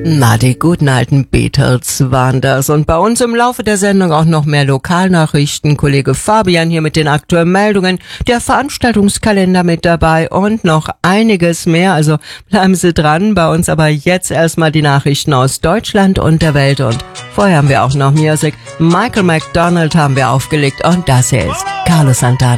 Na, die guten alten Beatles waren das. Und bei uns im Laufe der Sendung auch noch mehr Lokalnachrichten. Kollege Fabian hier mit den aktuellen Meldungen, der Veranstaltungskalender mit dabei und noch einiges mehr. Also bleiben Sie dran. Bei uns aber jetzt erstmal die Nachrichten aus Deutschland und der Welt. Und vorher haben wir auch noch Musik. Michael McDonald haben wir aufgelegt und das hier ist Carlos Santana.